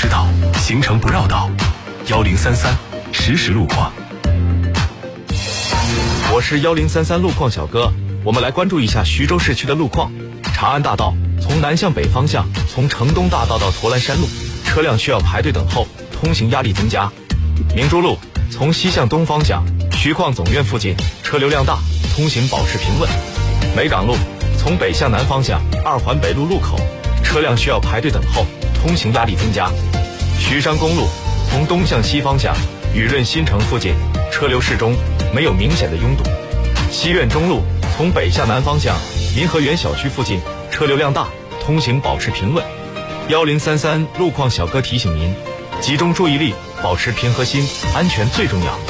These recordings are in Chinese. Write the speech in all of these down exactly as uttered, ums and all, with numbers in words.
知道，行程不绕道。幺零三三实时路况。 我是幺零三三路况小哥，我们来关注一下徐州市区的路况。长安大道从南向北方向，从城东大道到驼栏山路，车辆需要排队等候，通行压力增加。明珠路从西向东方向，徐矿总院附近车流量大，通行保持平稳。梅岗路从北向南方向，二环北路路口车辆需要排队等候，通行压力增加。徐山公路从东向西方向，雨润新城附近车流适中，没有明显的拥堵。西苑中路从北向南方向，民和园小区附近车流量大，通行保持平稳。幺零三三路况小哥提醒您，集中注意力，保持平和心，安全最重要。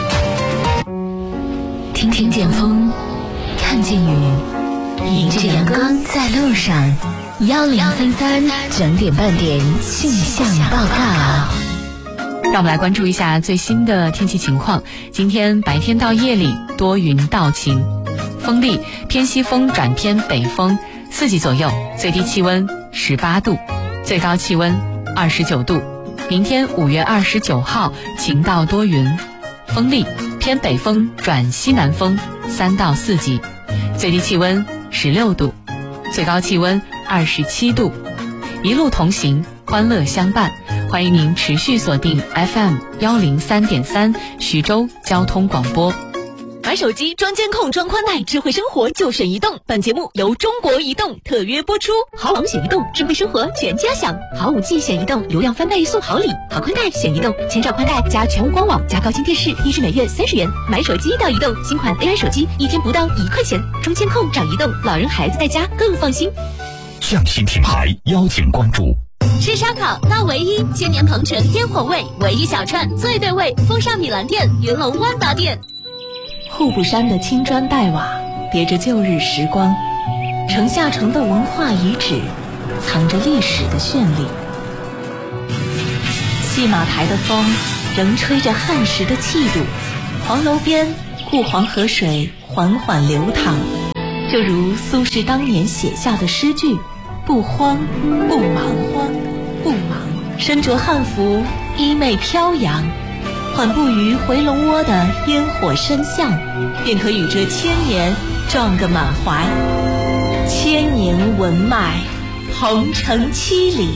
听听见风，看见雨，迎着阳光在路上。幺零三三整点半点气象报告。 让我们来关注一下最新的天气情况。今天白天到夜里多云到晴，风力偏西风转偏北风，四级左右，最低气温十八度，最高气温二十九度。明天五月二十九号晴到多云，风力偏北风转西南风，三到四级，最低气温十六度，最高气温二十七度。一路同行，欢乐相伴。欢迎您持续锁定 F M 幺零三点三徐州交通广播。 买手机装监控装宽带，智慧生活就选移动。本节目由中国移动特约播出。好网选移动，智慧生活全家享。好 五 G 选移动，流量翻倍送好礼。好宽带选移动，千兆宽带加全屋官网加高清电视，一支每月三十元。买手机到移动，新款 A I 手机一天不到一块钱。装监控找移动，老人孩子在家更放心。 匠心品牌邀请关注。 吃烧烤到唯一，千年鹏城烟火味，唯一小串最对味，风尚米兰店、云龙万达店。 户部山的青砖黛瓦别着旧日时光，城下城的文化遗址藏着历史的绚丽。戏马台的风仍吹着汉时的气度，黄楼边故黄河水缓缓流淌，就如苏轼当年写下的诗句：不慌不忙，慌不忙，身着汉服，衣袂飘扬，缓步于回龙窝的烟火山下，便可与这千年撞个满怀。千年文脉，鹏程七里。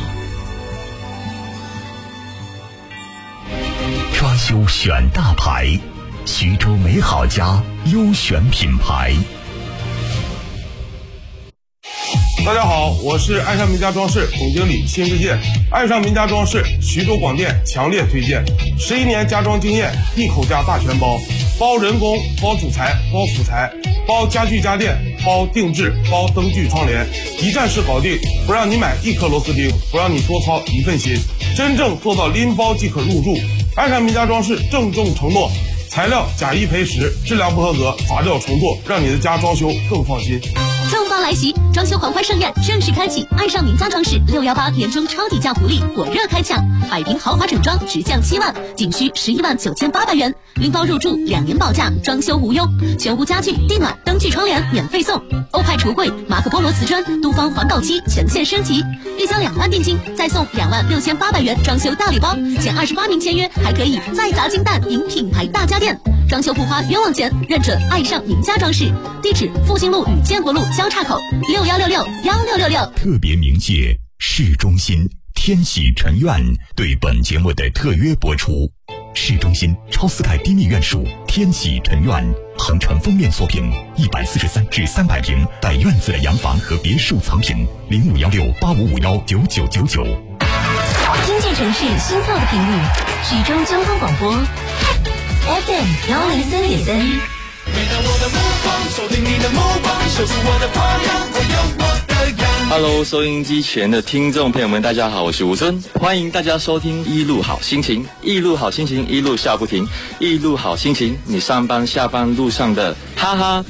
装修选大牌，徐州美好家优选品牌。 大家好，我是爱上名家装饰总经理辛世界。爱上名家装饰，徐州广电强烈推荐，十一年家装经验，一口价大全包，包人工，包主材，包辅材，包家具家电，包定制，包灯具窗帘，一站式搞定，不让你买一颗螺丝钉，不让你多操一份心，真正做到拎包即可入住。爱上名家装饰郑重承诺，材料假一赔十，质量不合格罚掉重做，让你的家装修更放心。 重磅来袭，装修狂欢盛宴正式开启！爱上名家装饰六一八年终超低价福利火热开抢，百平豪华整装直降七万，仅需十一万九千八百元，拎包入住，两年保价，装修无忧，全屋家具、地暖、灯具、窗帘免费送，欧派橱柜、马可波罗瓷砖、东方环保漆全线升级，预交两万定金，再送两万六千八百元装修大礼包，前二十八名签约还可以再砸金蛋赢品牌大家电。装修不花冤枉钱，认准爱上名家装饰，地址复兴路与建国路交叉口，六幺六六幺六六六。 特别鸣谢市中心天喜臣苑对本节目的特约播出。市中心超斯凯低密院属天喜臣苑，鹏城封面作品，一百四十三至三百平带院子的洋房和别墅藏品，零五幺六八五五幺九九九九。 听见城市心跳的频率，徐州交通广播 F M 幺零三点三。 Hello， 收音机前的听众朋友们，大家好，我是吴尊，欢迎大家收听一路好心情，一路好心情，一路笑不停，一路好心情，你上班下班路上的哈哈。